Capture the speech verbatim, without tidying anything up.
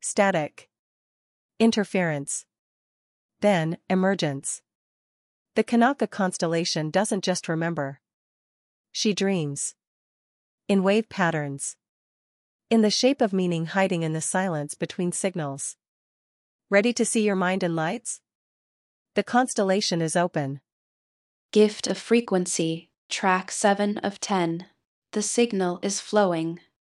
Static. Interference. Then, emergence. The Kanaka constellation doesn't just remember. She dreams. In wave patterns. In the shape of meaning hiding in the silence between signals. Ready to see your mind in lights? The constellation is open. Gift of frequency, track seven of ten. The signal is flowing.